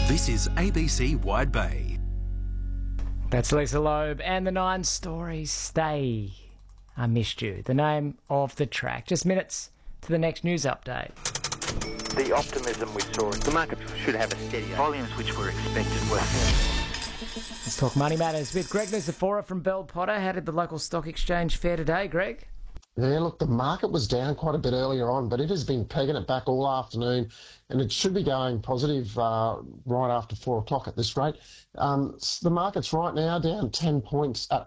This is ABC Wide Bay. That's Lisa Loeb and the 9 Stories Stay. I missed you. The name of the track. Just minutes to the next news update. The optimism we saw, the market should have a steady volumes which were expected were. Let's talk Money Matters with Greg Nusafora from Bell Potter. How did the local stock exchange fare today, Greg? Yeah, look, the market was down quite a bit earlier on, but it has been pegging it back all afternoon, and it should be going positive right after 4 o'clock at this rate. The market's right now down 10 points at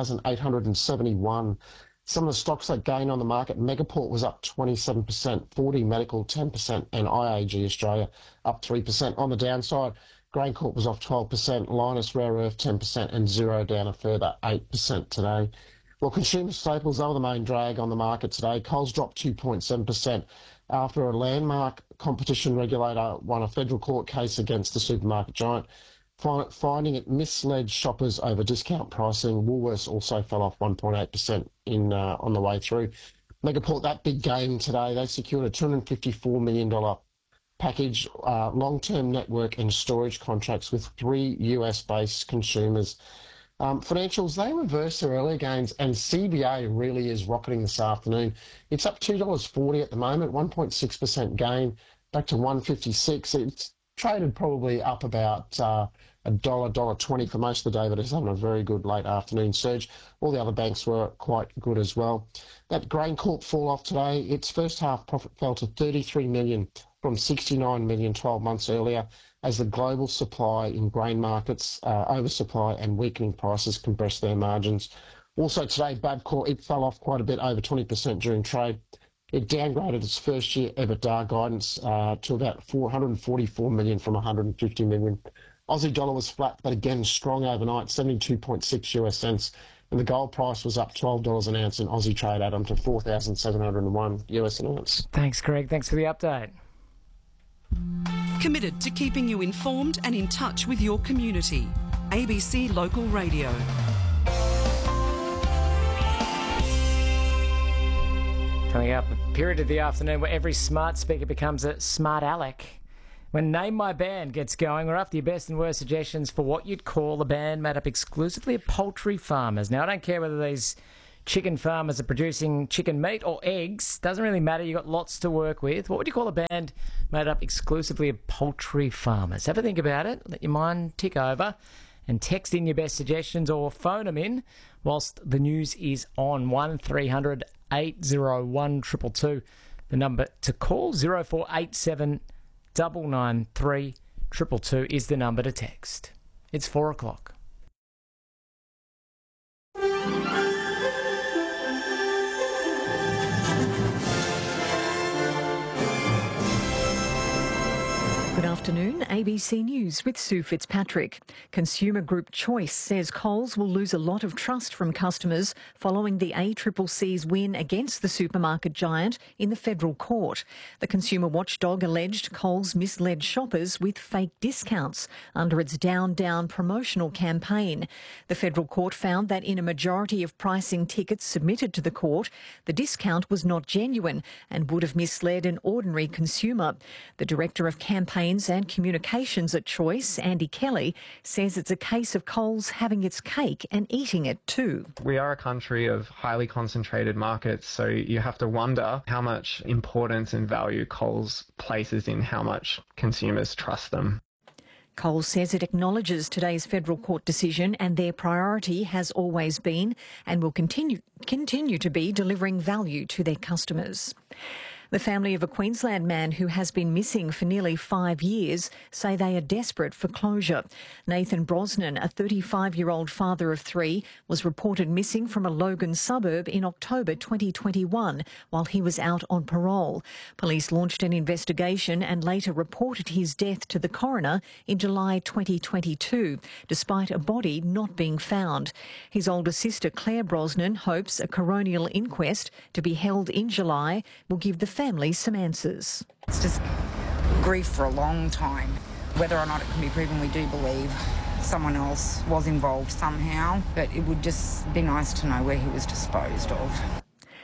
8,871. Some of the stocks that gained on the market, Megaport was up 27%, 4D Medical 10%, and IAG Australia up 3%. On the downside, GrainCorp was off 12%, Lynas Rare Earth 10%, and Xero down a further 8% today. Well, consumer staples are the main drag on the market today. Coles dropped 2.7% after a landmark competition regulator won a federal court case against the supermarket giant, finding it misled shoppers over discount pricing. Woolworths also fell off 1.8% on the way through. Megaport, that big gain today, they secured a $254 million package, long-term network and storage contracts with 3 US-based consumers. Financials, they reversed their earlier gains, and CBA really is rocketing this afternoon. It's up $2.40 at the moment, 1.6% gain, back to $1.56. It's traded probably up about $1.20 for most of the day, but it's having a very good late afternoon surge. All the other banks were quite good as well. That GrainCorp fall off today, its first half profit fell to $33 million from $69 million 12 months earlier, as the global supply in grain markets, oversupply and weakening prices compressed their margins. Also today, Bapcor, it fell off quite a bit, over 20% during trade. It downgraded its first year EBITDA guidance to about $444 million from $150 million. Aussie dollar was flat, but again strong overnight, 72.6 US cents. And the gold price was up $12 an ounce in Aussie trade, Adam, to 4,701 US an ounce. Thanks, Greg. Thanks for the update. Committed to keeping you informed and in touch with your community. ABC Local Radio. Coming up, a period of the afternoon where every smart speaker becomes a smart aleck. When Name My Band gets going, we're after your best and worst suggestions for what you'd call a band made up exclusively of poultry farmers. Now, I don't care whether these chicken farmers are producing chicken meat or eggs. Doesn't really matter. You've got lots to work with. What would you call a band made up exclusively of poultry farmers? Have a think about it. Let your mind tick over and text in your best suggestions or phone them in whilst the news is on. 1300 801 222. The number to call, 0487 993 222 is the number to text. It's 4 o'clock. Good afternoon, ABC News with Sue Fitzpatrick. Consumer group Choice says Coles will lose a lot of trust from customers following the ACCC's win against the supermarket giant in the federal court. The consumer watchdog alleged Coles misled shoppers with fake discounts under its Down Down promotional campaign. The federal court found that in a majority of pricing tickets submitted to the court, the discount was not genuine and would have misled an ordinary consumer. The Director of Campaigns and Communications at Choice, Andy Kelly, says it's a case of Coles having its cake and eating it too. We are a country of highly concentrated markets, so you have to wonder how much importance and value Coles places in how much consumers trust them. Coles says it acknowledges today's federal court decision and their priority has always been and will continue to be delivering value to their customers. The family of a Queensland man who has been missing for nearly 5 years say they are desperate for closure. Nathan Brosnan, a 35-year-old father of 3, was reported missing from a Logan suburb in October 2021 while he was out on parole. Police launched an investigation and later reported his death to the coroner in July 2022, despite a body not being found. His older sister, Claire Brosnan, hopes a coronial inquest to be held in July will give the family some answers. It's just grief for a long time. Whether or not it can be proven, we do believe someone else was involved somehow, but it would just be nice to know where he was disposed of.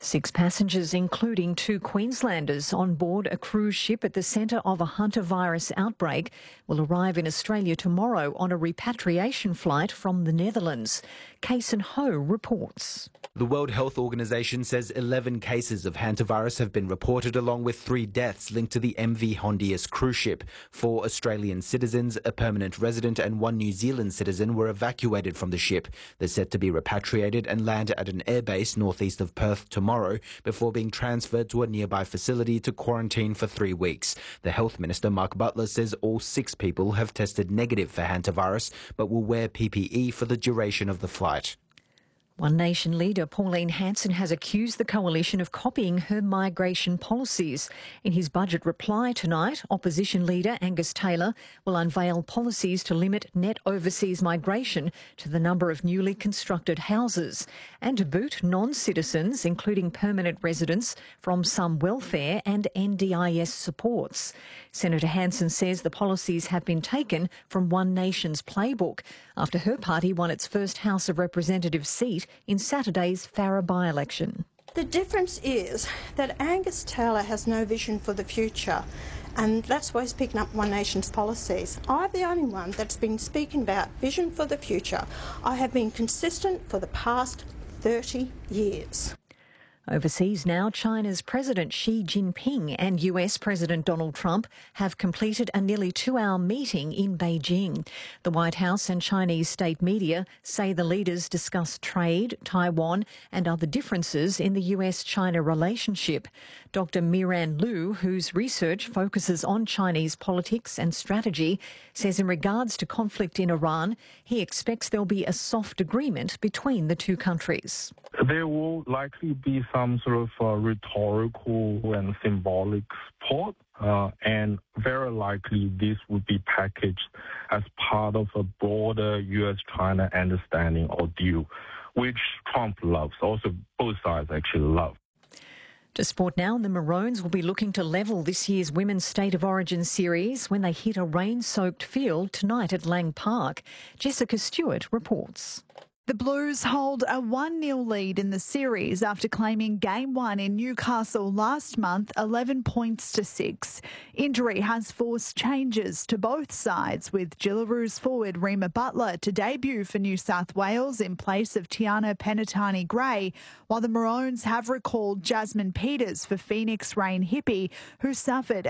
6 passengers, including 2 Queenslanders, on board a cruise ship at the centre of a hantavirus outbreak, will arrive in Australia tomorrow on a repatriation flight from the Netherlands. Kason Ho reports. The World Health Organization says 11 cases of hantavirus have been reported, along with 3 deaths linked to the MV Hondius cruise ship. 4 Australian citizens, a permanent resident and 1 New Zealand citizen were evacuated from the ship. They're set to be repatriated and land at an airbase northeast of Perth tomorrow before being transferred to a nearby facility to quarantine for 3 weeks. The Health Minister, Mark Butler, says all 6 people have tested negative for hantavirus but will wear PPE for the duration of the flight. One Nation leader Pauline Hanson has accused the coalition of copying her migration policies. In his budget reply tonight, opposition leader Angus Taylor will unveil policies to limit net overseas migration to the number of newly constructed houses and to boot non-citizens, including permanent residents, from some welfare and NDIS supports. Senator Hanson says the policies have been taken from One Nation's playbook after her party won its first House of Representatives seat in Saturday's Farrer by-election. The difference is that Angus Taylor has no vision for the future, and that's why he's picking up One Nation's policies. I'm the only one that's been speaking about vision for the future. I have been consistent for the past 30 years. Overseas now, China's President Xi Jinping and US President Donald Trump have completed a nearly 2-hour meeting in Beijing. The White House and Chinese state media say the leaders discussed trade, Taiwan and other differences in the US-China relationship. Dr. Miran Liu, whose research focuses on Chinese politics and strategy, says in regards to conflict in Iran, he expects there'll be a soft agreement between the 2 countries. There will likely be some sort of rhetorical and symbolic support, and very likely this would be packaged as part of a broader US-China understanding or deal, which Trump loves, also both sides actually love. To sport now, the Maroons will be looking to level this year's Women's State of Origin series when they hit a rain-soaked field tonight at Lang Park. Jessica Stewart reports. The Blues hold a 1-0 lead in the series after claiming Game 1 in Newcastle last month, 11 points to 6. Injury has forced changes to both sides, with Jillaroos forward Rima Butler to debut for New South Wales in place of Tiana Penatani-Gray, while the Maroons have recalled Jasmine Peters for Phoenix Rain Hippie, who suffered